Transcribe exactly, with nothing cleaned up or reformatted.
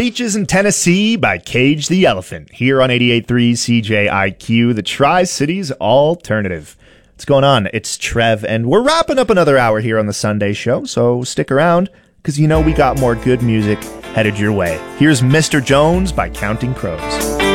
Beaches in Tennessee by Cage the Elephant, here on eighty-eight point three C J I Q, the Tri-Cities Alternative. What's going on? It's Trev, and we're wrapping up another hour here on the Sunday show, so stick around, because you know we got more good music headed your way. Here's Mister Jones by Counting Crows.